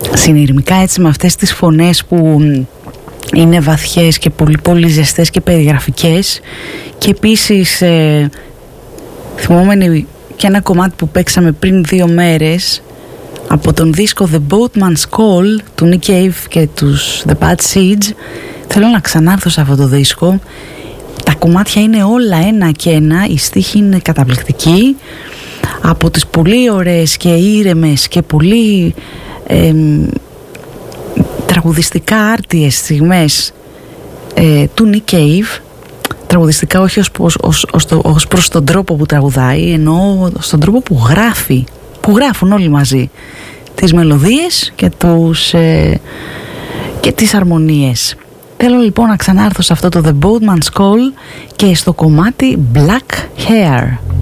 συνειρμικά, έτσι, με αυτές τις φωνές που είναι βαθιές και πολύ πολύ ζεστές και περιγραφικές. Και επίσης θυμόμενοι και ένα κομμάτι που παίξαμε πριν 2 μέρες από τον δίσκο The Boatman's Call του Nick Cave και τους The Bad Seeds. Θέλω να ξανάρθω σε αυτό το δίσκο. Τα κομμάτια είναι όλα ένα και ένα, οι στίχοι είναι καταπληκτικοί. Από τις πολύ ωραίες και ήρεμες και πολύ τραγουδιστικά άρτιες στιγμές του Nick Cave, τραγουδιστικά όχι ως προς τον τρόπο που τραγουδάει, ενώ στον τρόπο που γράφει, που γράφουν όλοι μαζί τις μελωδίες και τις αρμονίες. Θέλω λοιπόν να ξανάρθω σε αυτό το The Boatman's Call και στο κομμάτι Black Hair.